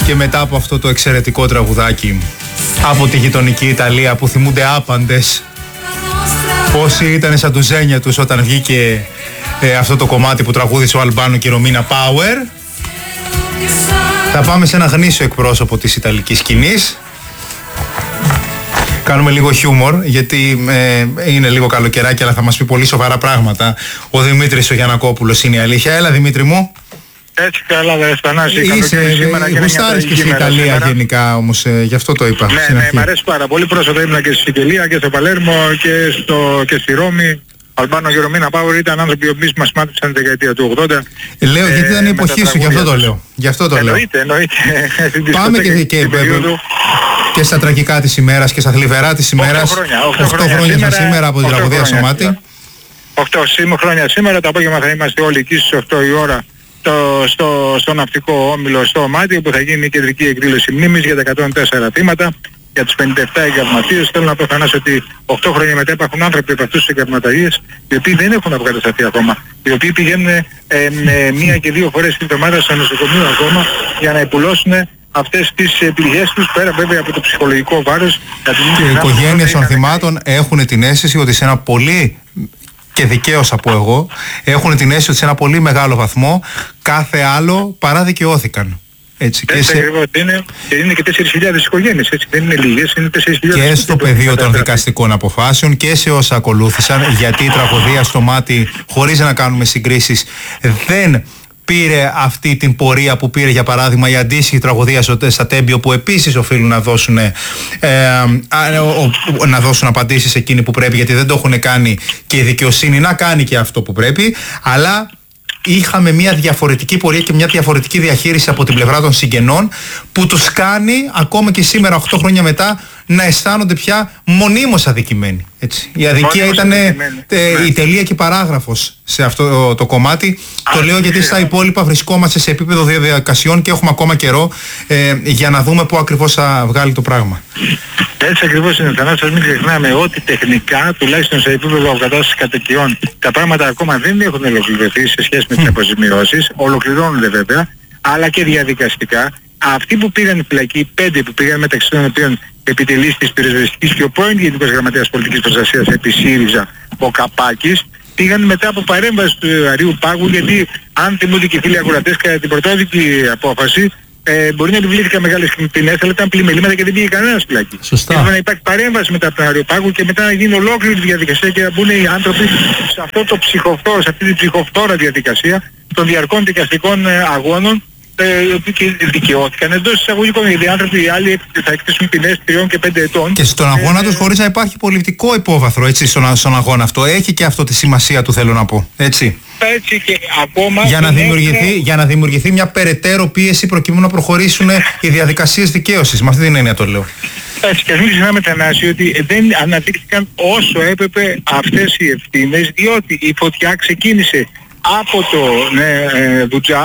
Και μετά από αυτό το εξαιρετικό τραγουδάκι από τη γειτονική Ιταλία που θυμούνται άπαντες πόσοι ήταν σαν του ζένια τους όταν βγήκε αυτό το κομμάτι που τραγούδισε ο Αλμπάνο και η Ρωμίνα Power, θα πάμε σε ένα γνήσιο εκπρόσωπο της ιταλικής σκηνής. Κάνουμε λίγο χιούμορ γιατί είναι λίγο καλοκαιράκι, αλλά θα μας πει πολύ σοβαρά πράγματα. Ο Δημήτρης ο Γιαννακόπουλος είναι η αλήθεια. Έλα Δημήτρη μου. Έτσι καλά δεν Θανάση. Γουστάρεις και στην Ιταλία γενικά όμως, γι' αυτό το είπα. Ναι, μ' αρέσει πάρα πολύ. Πρόσφατα ήμουν και στη Σικελία και στο Παλέρμο και στη Ρώμη. Αλμπάνο και Ρωμίνα Power ήταν άνθρωποι οι οποίοι μας μάθησαν τη δεκαετία του 80. Λέω γιατί ήταν η εποχή σου, γι' αυτό το λέω. Εννοείται. Πάμε και στα τραγικά της ημέρας και στα θλιβερά της ημέρας. 8 χρόνια σήμερα από την τραγωδία στο Μάτι. 8 χρόνια σήμερα, το απόγευμα θα είμαστε όλοι εκεί στις 8 η ώρα στο ναυτικό όμιλο στο Μάτι, όπου θα γίνει η κεντρική εκδήλωση μνήμης για τα 104 θύματα, για τους 57 εγκαρματίες. Θέλω να πω Θανάση ότι 8 χρόνια μετά υπάρχουν άνθρωποι από αυτούς τους εγκαρματίες οι οποίοι δεν έχουν αποκατασταθεί ακόμα, οι οποίοι πηγαίνουν μία και δύο φορές την εβδομάδα στο νοσοκομείο ακόμα για να υπουλώσουν αυτές τις πληγές τους, πέρα βέβαια από το ψυχολογικό βάρος. Και οι οικογένειες των θυμάτων έχουν την αίσθηση ότι σε ένα πολύ, και δικαίως θα πω εγώ, έχουν την αίσθηση ότι σε ένα πολύ μεγάλο βαθμό κάθε άλλο παρά δικαιώθηκαν. Έτσι, είναι και 4.000 οικογένειες, έτσι, δεν είναι λίγες, είναι 4.000. Και στο πεδίο των δικαστικών αποφάσεων και σε όσα ακολούθησαν, γιατί η τραγωδία στο Μάτι, χωρίς να κάνουμε συγκρίσεις, δεν πήρε αυτή την πορεία που πήρε για παράδειγμα η αντίστοιχη τραγωδία στα Τέμπιο, που επίσης οφείλουν να δώσουν απαντήσεις εκείνοι που πρέπει, γιατί δεν το έχουν κάνει και η δικαιοσύνη να κάνει και αυτό που πρέπει, αλλά είχαμε μια διαφορετική πορεία και μια διαφορετική διαχείριση από την πλευρά των συγγενών που τους κάνει ακόμα και σήμερα 8 χρόνια μετά να αισθάνονται πια μονίμως αδικημένοι. Έτσι. Η αδικία ήταν η τελεία και παράγραφος σε αυτό το κομμάτι. Το λέω γιατί στα υπόλοιπα βρισκόμαστε σε επίπεδο διαδικασιών και έχουμε ακόμα καιρό για να δούμε πού ακριβώς θα βγάλει το πράγμα. Έτσι ακριβώς είναι Θανάση, μην ξεχνάμε ότι τεχνικά, τουλάχιστον σε επίπεδο αποκατάστασης κατοικιών, τα πράγματα ακόμα δεν έχουν ολοκληρωθεί σε σχέση με τις αποζημιώσεις, ολοκληρώνονται βέβαια, αλλά και διαδικαστικά. Αυτοί που πήγαν φυλακή, 5 που πήγαν, μεταξύ των οποίων επιτελείς της πυροσβεστικής και ο πρώην Γενικός Γραμματέας Πολιτικής Προστασίας επί ΣΥΡΙΖΑ, ο Καπάκης, πήγαν μετά από παρέμβαση του Αρείου Πάγου, γιατί αν θυμούνται και οι φίλοι ακροατές, κατά την πρωτόδικη απόφαση, μπορεί να επιβλήθηκαν μεγάλες ποινές, αλλά ήταν πλημελήματα και δεν πήγε κανένας φυλακή. Έπρεπε να υπάρχει παρέμβαση μετά από τον Αρείου Πάγου και μετά να γίνει ολόκληρη διαδικασία και να μπουν οι άνθρωποι σε αυτό το ψυχοφθόρο, σε αυτή την ψυχοφθόρα διαδικασία των διαρκών δικαστικών αγώνων, οι οποίοι και δικαιώθηκαν εντός εισαγωγικών, γιατί οι άνθρωποι οι άλλοι θα εκτίσουν ποινές 3 και 5 ετών. Και στον αγώνα τους χωρίς να υπάρχει πολιτικό υπόβαθρο, έτσι, στον αγώνα αυτό. Έχει και αυτό τη σημασία του, θέλω να πω. Έτσι. Έτσι και ακόμα για να δημιουργηθεί μια περαιτέρω πίεση προκειμένου να προχωρήσουν οι διαδικασίες δικαίωσης. Με αυτή την έννοια το λέω. Έτσι, και ας μην ξεχνάμε Θανάση ότι δεν αναδείχθηκαν όσο έπρεπε αυτές οι ευθύνες, διότι η φωτιά ξεκίνησε από το Βουτζά,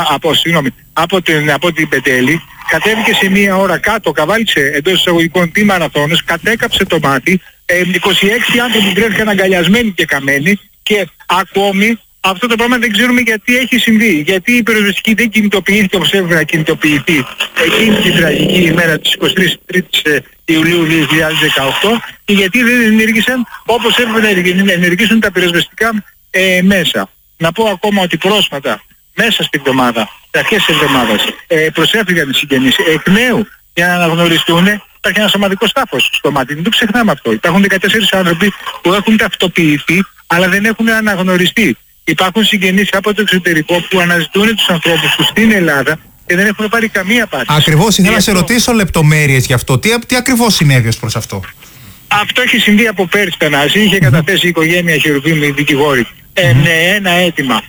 από την Πετέλη, κατέβηκε σε μία ώρα κάτω, καβάλισε εντός εισαγωγικών τη μαραθώνες, κατέκαψε το Μάτι, 26 άνθρωποι βρέθηκαν αγκαλιασμένοι και καμένοι και ακόμη αυτό το πράγμα δεν ξέρουμε γιατί έχει συμβεί. Γιατί η πυροσβεστική δεν κινητοποιήθηκε όπως έπρεπε να κινητοποιηθεί εκείνη την τραγική ημέρα της 23ης Ιουλίου 2018 και γιατί δεν ενέργησαν όπως έπρεπε να ενεργήσουν τα πυροσβεστικά μέσα. Να πω ακόμα ότι πρόσφατα, μέσα στην εβδομάδα, στις αρχές της εβδομάδας, προσέφυγαν οι συγγενείς εκ νέου για να αναγνωριστούν. Υπάρχει ένας ομαδικός τάφος στο Μάτι, δεν το ξεχνάμε αυτό. Υπάρχουν 14 άνθρωποι που έχουν ταυτοποιηθεί, αλλά δεν έχουν αναγνωριστεί. Υπάρχουν συγγενείς από το εξωτερικό που αναζητούν τους ανθρώπους τους στην Ελλάδα και δεν έχουν πάρει καμία απάντηση. Ακριβώς, ήθελα να σε ρωτήσω λεπτομέρειες γι' αυτό. Τι ακριβώς συνέβη ως προς αυτό? Αυτό έχει συμβεί από πέρσι, Θανάση. Είχε καταθέσει η οικογένεια Χερουβίμ, οι δικηγόροι, ένα αίτημα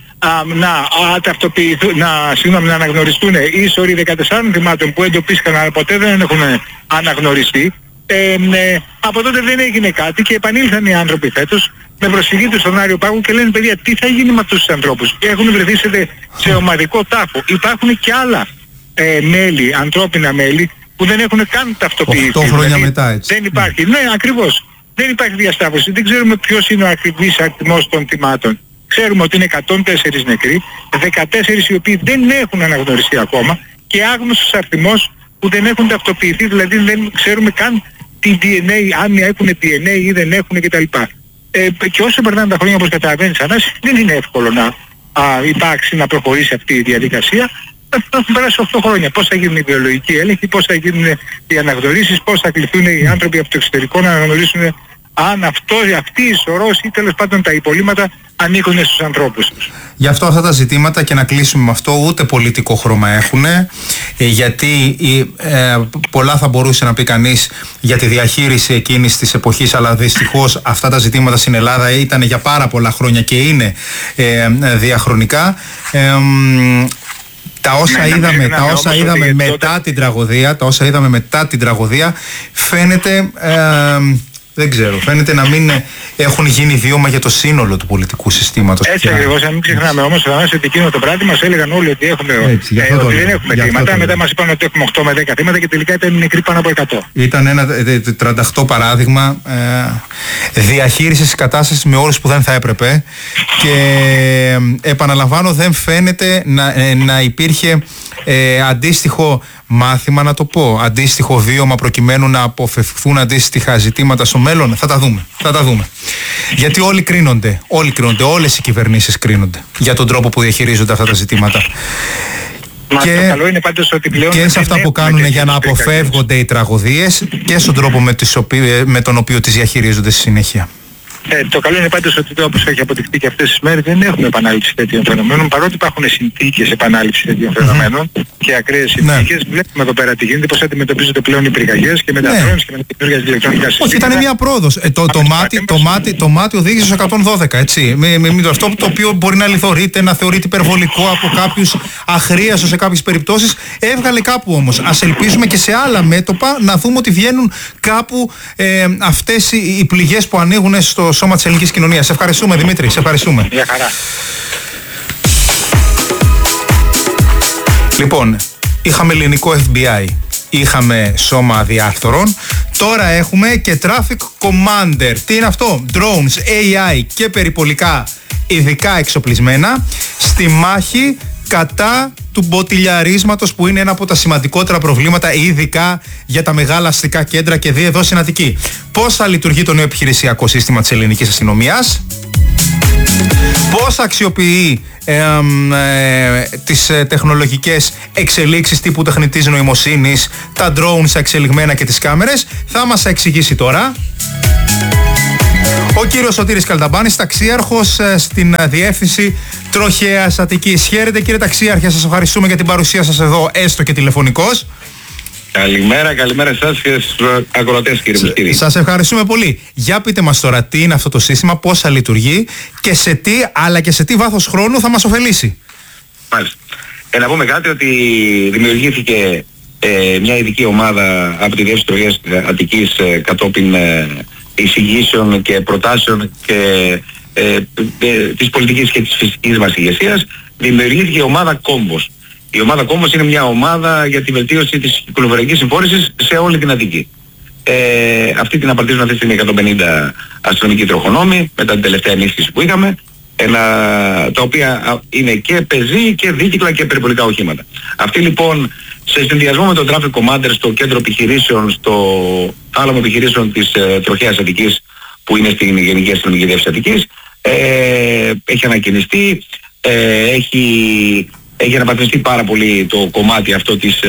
να αναγνωριστούν οι σωροί 14 θυμάτων που εντοπίστηκαν αλλά ποτέ δεν έχουν αναγνωριστεί. Από τότε δεν έγινε κάτι και επανήλθαν οι άνθρωποι φέτος με προσφυγή του στον Άριο Πάγο και λένε παιδιά τι θα γίνει με αυτούς τους ανθρώπους. Έχουν βρεθεί σε ομαδικό τάφο. Υπάρχουν και άλλα μέλη, ανθρώπινα μέλη που δεν έχουν καν ταυτοποιηθεί. 8 χρόνια μετά, έτσι. Δεν υπάρχει. Ναι, ακριβώς. Δεν υπάρχει διασταύρωση. Δεν ξέρουμε ποιος είναι ο ακριβής αριθμός των θυμάτων. Ξέρουμε ότι είναι 104 νεκροί, 14 οι οποίοι δεν έχουν αναγνωριστεί ακόμα και άγνωστος αριθμός που δεν έχουν ταυτοποιηθεί, δηλαδή δεν ξέρουμε καν τι DNA, αν έχουν DNA ή δεν έχουν κτλ. Και όσο περνάνε τα χρόνια, όπως καταλαβαίνεις, Ανάση, δεν είναι εύκολο να υπάρξει, να προχωρήσει αυτή η διαδικασία. Θα έχουν περάσει 8 χρόνια. Πώς θα γίνουν οι βιολογικοί έλεγχοι, πώς θα γίνουν οι αναγνωρίσεις, πώς θα κληθούν οι άνθρωποι από το εξωτερικό να αναγνωρίσουν αν αυτή η σωρός ή τέλος πάντων τα υπολείμματα ανήκουν στους ανθρώπους τους. Γι' αυτό αυτά τα ζητήματα, και να κλείσουμε με αυτό, ούτε πολιτικό χρώμα έχουν, γιατί πολλά θα μπορούσε να πει κανείς για τη διαχείριση εκείνης της εποχής, αλλά δυστυχώς αυτά τα ζητήματα στην Ελλάδα ήταν για πάρα πολλά χρόνια και είναι διαχρονικά. Τα όσα είδαμε μετά την τραγωδία φαίνεται, δεν ξέρω, φαίνεται να μην έχουν γίνει βίωμα για το σύνολο του πολιτικού συστήματος. Έτσι ακριβώς, αν μην ξεχνάμε όμως ότι εκείνο το βράδυ μας έλεγαν όλοι ότι δεν έχουμε θύματα, μετά μας είπαν ότι έχουμε 8 με 10 θύματα και τελικά ήταν νεκροί πάνω από 100. Ήταν ένα 38 παράδειγμα διαχείρισης της κατάστασης με όρους που δεν θα έπρεπε, και επαναλαμβάνω, δεν φαίνεται να υπήρχε αντίστοιχο μάθημα, να το πω, αντίστοιχο βίωμα προκειμένου να αποφευχθούν αντίστοιχα ζητήματα στο μέλλον. Θα τα δούμε. Γιατί όλοι κρίνονται, όλες οι κυβερνήσεις κρίνονται για τον τρόπο που διαχειρίζονται αυτά τα ζητήματα. Και το καλό είναι πάντως ότι πλέον και σε αυτά που κάνουν για να αποφεύγονται οι τραγωδίες, και στον τρόπο με τον οποίο τις διαχειρίζονται στη συνέχεια. Το καλό είναι πάντως ότι, όπως έχει αποδειχθεί και αυτές τις μέρες, δεν έχουμε επανάληψη τέτοιων φαινομένων, παρότι υπάρχουν συνθήκες επανάληψης τέτοιων φαινομένων και ακραίες συνθήκες. Βλέπουμε εδώ πέρα τι γίνεται, πώς αντιμετωπίζονται πλέον οι πυρκαγιές και με τα drones και με τα καινούργια ηλεκτρονικά συστήματα. Όχι, ήταν μια πρόοδος. Το μάτι οδήγησε στο 112, έτσι. Αυτό το οποίο μπορεί να λιθορείται, να θεωρείται υπερβολικό από κάποιους, αχρίαστο σε κάποιες περιπτώσεις, έβγαλε κάπου όμως. Ας ελπίζουμε και σε άλλα μέτωπα να δούμε ότι βγαίνουν κάπου αυτές οι πληγές που ανοίγουν στο σώμα της ελληνικής κοινωνίας. Σε ευχαριστούμε, Δημήτρη, σε ευχαριστούμε. Για χαρά. Λοιπόν, είχαμε ελληνικό FBI, είχαμε σώμα διάκτορων, τώρα έχουμε και traffic commander. Τι είναι αυτό? Drones, AI και περιπολικά ειδικά εξοπλισμένα στη μάχη κατά του μποτιλιαρίσματος, που είναι ένα από τα σημαντικότερα προβλήματα, ειδικά για τα μεγάλα αστικά κέντρα και δει εδώ στην Αττική. Πώς θα λειτουργεί το νέο επιχειρησιακό σύστημα της ελληνικής αστυνομίας, πώς αξιοποιεί τις τεχνολογικές εξελίξεις τύπου τεχνητής νοημοσύνης, τα drones εξελιγμένα και τις κάμερες, θα μας εξηγήσει τώρα ο κύριος Σωτήρης Καλταμπάνης, ταξίαρχος στην διεύθυνση Τροχέας Αττικής. Χαίρετε, κύριε ταξίαρχε, σας ευχαριστούμε για την παρουσία σας εδώ, έστω και τηλεφωνικώς. Καλημέρα εσάς και στους ακροατές, κύριε Μουστήρη. Σας ευχαριστούμε πολύ. Για πείτε μας τώρα τι είναι αυτό το σύστημα, πώς θα λειτουργεί και σε τι βάθος χρόνου θα μας ωφελήσει. Μάλιστα. Να πούμε κάτι, ότι δημιουργήθηκε μια ειδική ομάδα από τη Διεύθυνση Τροχέας Αττικής κατόπιν εισηγήσεων και προτάσεων και της πολιτικής και της φυσικής μας ηγεσίας. Δημιουργήθηκε η ομάδα Κόμβος. Η ομάδα Κόμβος είναι μια ομάδα για τη βελτίωση της κυκλοφοριακής συμφόρησης σε όλη την Αττική. Αυτή την απαρτίζουν αυτή τη στιγμή 150 αστυνομικοί τροχονόμοι μετά την τελευταία ενίσχυση που είχαμε, τα οποία είναι και πεζοί και δίκυκλα και περιπολικά οχήματα. Αυτοί λοιπόν, σε συνδυασμό με τον Traffic Commander στο κέντρο επιχειρήσεων, στο άλογο επιχειρήσεων της Τροχέας Αττικής, που είναι στην Γενική Αστυνομική Διεύθυνση Αττικής, έχει ανακοινιστεί, έχει αναπατριστεί πάρα πολύ το κομμάτι αυτό της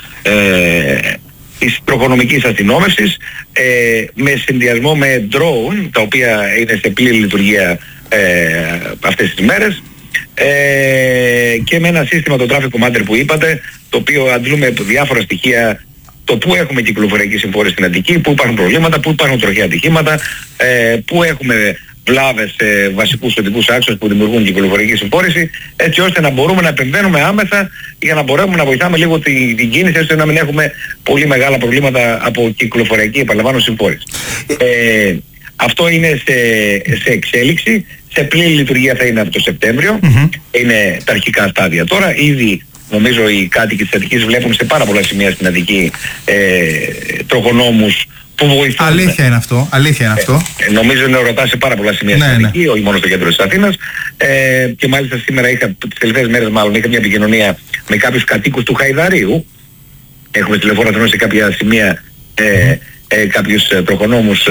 τροχονομικής αστυνόμευσης, με συνδυασμό με drone, τα οποία είναι σε πλήρη λειτουργία αυτές τις μέρες, και με ένα σύστημα, το Traffic Commander που είπατε, το οποίο αντλούμε διάφορα στοιχεία, το πού έχουμε κυκλοφοριακή συμφόρηση στην Αττική, πού υπάρχουν προβλήματα, πού υπάρχουν τροχαία ατυχήματα, πού έχουμε βλάβες σε βασικούς οδικούς άξονες που δημιουργούν κυκλοφοριακή συμφόρηση, έτσι ώστε να μπορούμε να επεμβαίνουμε άμεσα για να μπορούμε να βοηθάμε λίγο την κίνηση, ώστε να μην έχουμε πολύ μεγάλα προβλήματα από κυκλοφοριακή, επαναλαμβάνω, συμφόρηση. Αυτό είναι σε εξέλιξη, σε πλήρη λειτουργία θα είναι από το Σεπτέμβριο, είναι τα αρχικά στάδια τώρα. Ήδη νομίζω οι κάτοικοι της Αττικής βλέπουν σε πάρα πολλά σημεία στην Αττική τροχονόμους που βοηθούν. Αλήθεια είναι αυτό. Νομίζω είναι ορατά σε πάρα πολλά σημεία στην Αττική, όχι μόνο στο κέντρο της Αθήνας. Και μάλιστα σήμερα τις τελευταίες μέρες είχα μια επικοινωνία με κάποιους κατοίκους του Χαϊδαρίου, έχουμε τηλεφόρα σε κάποια σημεία κάποιους τροχονόμους.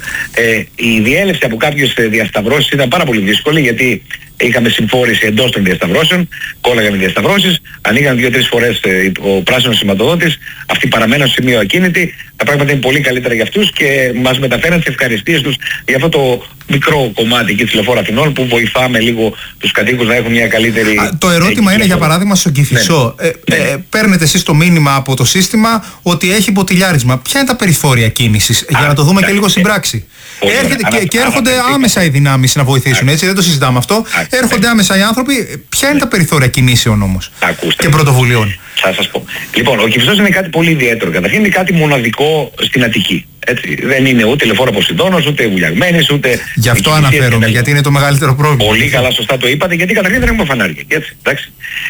Η διέλευση από κάποιες διασταυρώσεις ήταν πάρα πολύ δύσκολη, γιατί είχαμε συμφόρηση εντός των διασταυρώσεων, κόλλαγαν οι διασταυρώσεις, ανοίγαν 2-3 φορές ο πράσινος σηματοδότης, αυτοί παραμέναν στο σημείο ακίνητοι, τα πράγματα είναι πολύ καλύτερα για αυτούς και μας μεταφέραν τις ευχαριστίες τους για αυτό το μικρό κομμάτι εκεί της Λεωφόρου Αθηνών που βοηθάμε λίγο τους κατοίκους να έχουν μια καλύτερη... Το ερώτημα είναι, για παράδειγμα, στον Κηφισό. Παίρνετε εσείς το μήνυμα από το σύστημα ότι έχει μποτιλιάρισμα. Ποια είναι τα περιθώρια κίνησης, για να το δούμε και λίγο στην πράξη? Και έρχονται άμεσα οι δυνάμεις να βοηθήσουν, έτσι, δεν το συζητάμε αυτό. Έρχονται άμεσα οι άνθρωποι. Ποια είναι τα περιθώρια κινήσεων όμως και πρωτοβουλειών? Θα σας πω. Λοιπόν, ο Κηφισός είναι κάτι πολύ ιδιαίτερο. Καταρχήν είναι κάτι μοναδικό στην Αττική. Έτσι. Δεν είναι ούτε Λεωφόρο Ποσειδώνος, ούτε Βουλιαγμένης, ούτε... Γι' αυτό αναφέρομαι, γιατί είναι το μεγαλύτερο πρόβλημα. Πολύ καλά, σωστά το είπατε, γιατί καταρχήν δεν έχουμε φανάρια. Έτσι, εντάξει.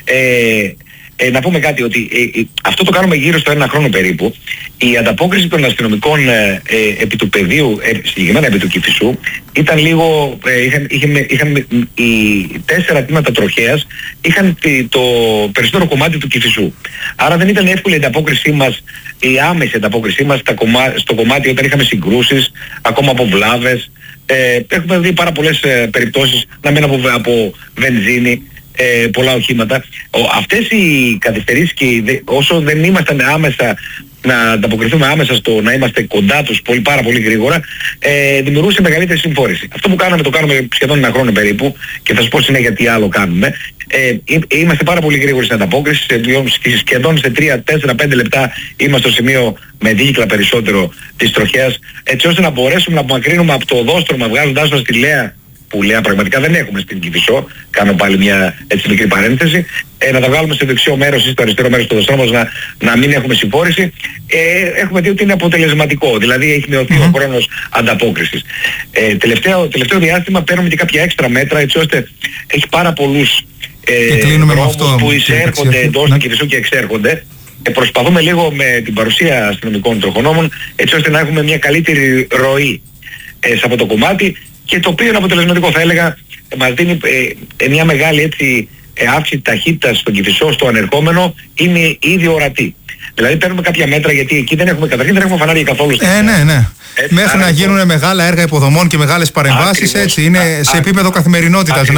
Να πούμε κάτι, ότι αυτό το κάνουμε γύρω στο 1 χρόνο περίπου. Η ανταπόκριση των αστυνομικών επί του πεδίου, συγκεκριμένα επί του Κηφισού, ήταν λίγο... είχαν οι 4 τμήματα τροχέας, είχαν το περισσότερο κομμάτι του Κηφισού. Άρα δεν ήταν εύκολη η ανταπόκρισή μας, η άμεση ανταπόκρισή μας στο κομμάτι όταν είχαμε συγκρούσεις, ακόμα από βλάβες. Έχουμε δει πάρα πολλές περιπτώσεις να μένουν από βενζίνη, πολλά οχήματα. Αυτές οι καθυστερήσεις, και όσο δεν ήμασταν άμεσα να ανταποκριθούμε άμεσα στο να είμαστε κοντά τους πάρα πολύ γρήγορα, δημιουργούσε μεγαλύτερη συμφόρηση. Αυτό που κάναμε, το κάνουμε σχεδόν 1 χρόνο περίπου, και θα σας πω συνέχεια τι άλλο κάνουμε. Είμαστε πάρα πολύ γρήγοροι στην ανταπόκριση, σχεδόν σε 3-4-5 λεπτά είμαστε στο σημείο με δίκυκλα περισσότερο της τροχέας, έτσι ώστε να μπορέσουμε να απομακρύνουμε από το οδόστρωμα, βγάζοντάς μας τη Λέα, που Λέα πραγματικά δεν έχουμε στην Κηφισό, κάνω πάλι μια έτσι μικρή παρένθεση, να τα βγάλουμε στο δεξιό μέρος ή στο αριστερό μέρος του οδοστρώματος, να μην έχουμε συμφόρηση. Έχουμε δει ότι είναι αποτελεσματικό, δηλαδή έχει μειωθεί ο χρόνος ανταπόκρισης. Τελευταίο διάστημα παίρνουμε και κάποια έξτρα μέτρα, έτσι ώστε έχει πάρα πολλούς δρόμους που εισέρχονται εντός του Κηφισού και εξέρχονται. Προσπαθούμε λίγο με την παρουσία αστυνομικών τροχονόμων, έτσι ώστε να έχουμε μια καλύτερη ροή σε αυτό το κομμάτι, και το οποίο είναι αποτελεσματικό, θα έλεγα, μας δίνει μια μεγάλη έτσι αύξηση ταχύτητας στον Κηφισό, στο ανερχόμενο, είναι ήδη ορατή. Δηλαδή παίρνουμε κάποια μέτρα, γιατί εκεί καταρχήν δεν έχουμε φανάρια καθόλου. Ναι. Έτσι, μέχρι να γίνουν μεγάλα έργα υποδομών και μεγάλες παρεμβάσεις, έτσι, είναι σε επίπεδο καθημερινότητας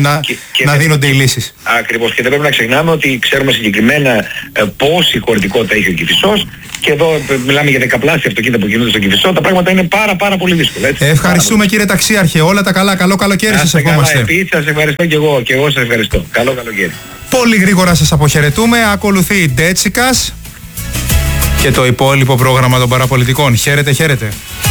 να δίνονται οι λύσεις. Ακριβώς, και δεν πρέπει να ξεχνάμε ότι ξέρουμε συγκεκριμένα πόση χωρητικότητα έχει ο Κηφισός, και εδώ μιλάμε για δεκαπλάσια αυτοκίνητα που κινούνται στον Κηφισό, τα πράγματα είναι πάρα πολύ δύσκολα. Έτσι. Ευχαριστούμε, κύριε Ταξίαρχε, όλα τα καλά, καλό καλοκαίρι σας ευχόμαστε. Επίσης σας ευχαριστώ και εγώ σας ευχαριστώ. Καλό καλοκαίρι. Πολύ γρήγορα σας αποχαιρετούμε, ακολουθεί η Ντέτσικας και το υπόλοιπο πρόγραμμα των παραπολιτικών. Χαίρετε.